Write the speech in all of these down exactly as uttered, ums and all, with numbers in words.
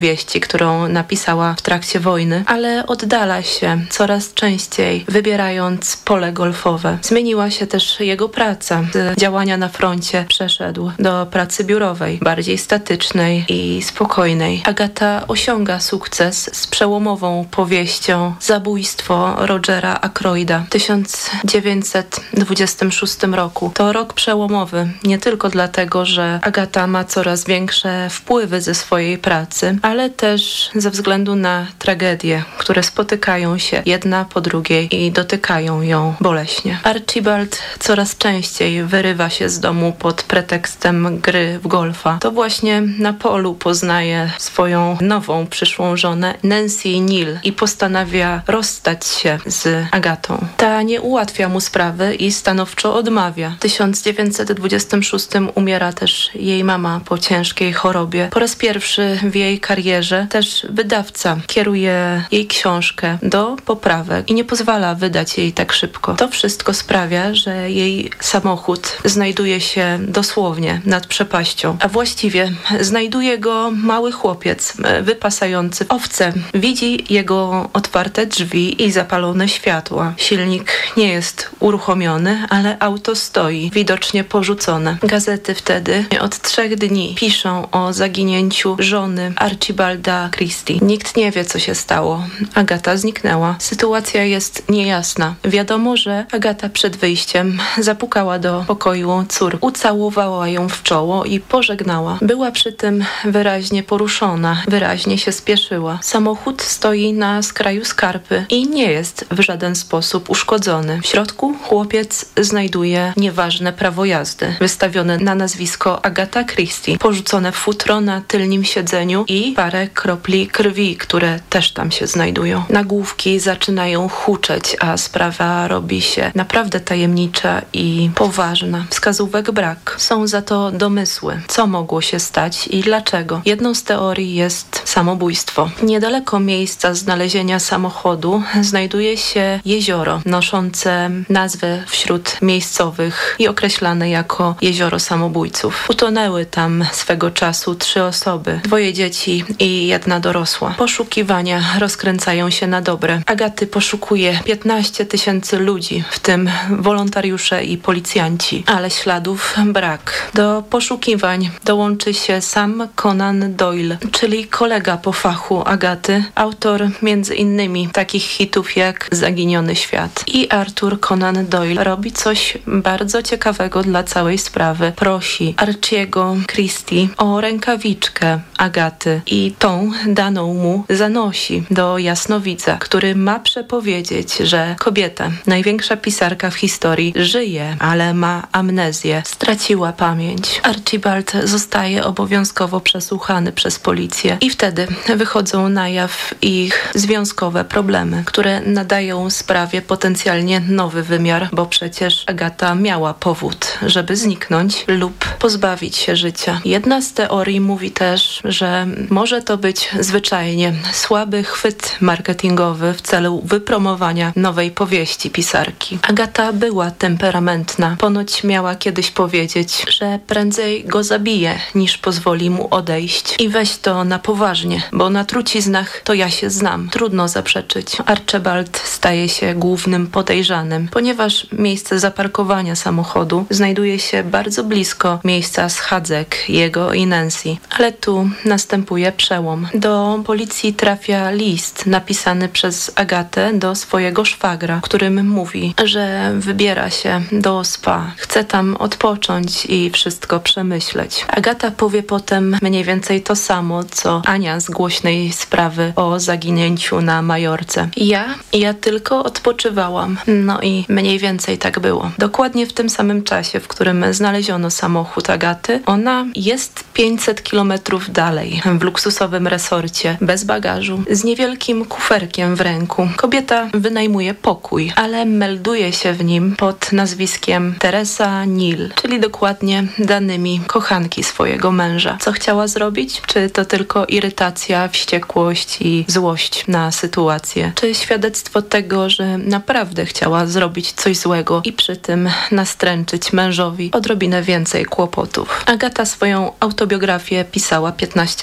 wieści, którą napisała w trakcie wojny, ale oddala się coraz częściej, wybierając pole golfowe. Zmieniła się też jego praca. Z działania na froncie przeszedł do pracy biurowej, bardziej statycznej i spokojnej. Agata osiąga sukces z przełomową powieścią Zabójstwo Rogera Ackroyda w tysiąc dziewięćset dwudziestym szóstym roku. To rok przełomowy, nie tylko dlatego, że Agata ma coraz większe wpływy ze swojej pracy, ale też ze względu na tragedie, które spotykają się jedna po drugiej i dotykają ją boleśnie. Archibald coraz częściej wyrywa się z domu pod pretekstem gry w golfa. To właśnie na polu poznaje swoją nową przyszłą żonę Nancy Neal i postanawia rozstać się z Agatą. Ta nie ułatwia mu sprawy i stanowczo odmawia. W tysiąc dziewięćset dwudziestym szóstym umiera też jej mama po ciężkiej chorobie. Po raz pierwszy w jej karierze też wydawca kieruje jej książkę do poprawek i nie pozwala wydać jej tak szybko. To wszystko sprawia, że jej samochód znajduje się dosłownie nad przepaścią, a właściwie znajduje go mały chłopiec wypasający owce. Widzi jego otwarte drzwi i zapalone światła. Silnik nie jest uruchomiony, ale auto stoi, widocznie porzucone. Gazety wtedy od trzech dni piszą o zaginięciu żony Archibalda Christie. Nikt nie wie, co się stało. Agata zniknęła. Sytuacja jest niejasna. Wiadomo, że Agata przed wyjściem zapukała do pokoju córki, ucałowała ją w czoło i pożegnała. Była przy tym wyraźnie poruszona, wyraźnie się spieszyła. Samochód stoi na skraju skarpy i nie jest w żaden sposób uszkodzony. W środku chłopiec znajduje nieważne prawo jazdy, wystawione na nazwisko Agata Christie, porzucone futro na tylnym siedzeniu i parę kropli krwi, które też tam się znajdują. Nagłówki zaczynają huczeć, a sprawa robi się naprawdę tajemnicza i poważna. Wskazówek brak. Są za to domysły, co mogło się stać i dlaczego. Jedną z teorii jest samobójstwo. Niedaleko miejsca znalezienia samochodu znajduje się jezioro, noszące nazwę wśród miejscowych i określane jako jezioro samobójców. Utonęły tam swego czasu trzy osoby, dwoje dzieci i jedna dorosła. Poszukiwania rozkręcają się na dobre. Agaty poszukuje piętnaście tysięcy ludzi, w tym wolontariusze i policjanci, ale śladów brak. Do poszukiwań dołączy się sam Conan Doyle, czyli kolega po fachu Agaty, autor między innymi takich hitów jak Zaginiony świat. I Arthur Conan Doyle robi coś bardzo ciekawego dla całej sprawy. Prosi Archiego Christie o rękawiczkę Agaty i tą daną mu zanosi do jasnowidza, który ma przepowiedzieć, że kobieta, największa pisarka w historii, żyje, ale ma amnezję, straciła pamięć. Archibald zostaje obowiązkowo przesłuchany przez policję i wtedy wychodzą na jaw ich związkowe problemy, które nadają sprawie potencjalnie nowy wymiar, bo przecież Agata miała powód, żeby zniknąć lub pozbawić się życia. Jedna z teorii mówi też, że może to być zwyczajnie słaby chwyt marketingowy w celu wypromowania nowej powieści pisarki. Agata była temperamentna. Ponoć miała kiedyś powiedzieć, że prędzej go zabije, niż pozwoli mu odejść. I weź to na poważnie, bo na truciznach to ja się znam. Trudno zaprzeczyć. Archibald staje się głównym podejrzanym, ponieważ miejsce zaparkowania samochodu znajduje się bardzo blisko miejsca schadzek jego i Nancy. Ale tu następuje przełom. Do policji trafia list napisany przez Agatę do swojego szwagra, w którym mówi, że wybiera się do spa. Chce tam odpocząć i wszystko przemyśleć. Agata powie potem mniej więcej to samo, co Ania z głośnej sprawy o zaginięciu na Majorce. Ja? Ja tylko odpoczywałam. No i mniej więcej tak było. Dokładnie w tym samym czasie, w którym znaleziono samochód Agaty, ona jest pięćset kilometrów dalej, w luksusowym resorcie, bez bagażu, z niewielkim kuferkiem w ręku. Kobieta wynajmuje pokój, ale melduje się w nim pod nazwiskiem Teresa Neal, czyli dokładnie danymi kochanki swojego męża. Co chciała zrobić? Czy to tylko irytacja, wściekłość i złość na sytuację? Czy świadectwo tego, że naprawdę chciała zrobić coś złego i przy tym nastręczyć mężowi odrobinę więcej kłopotów? Agata swoją autobiografię pisała piętnaście lat.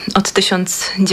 od tysiąc dziewięćset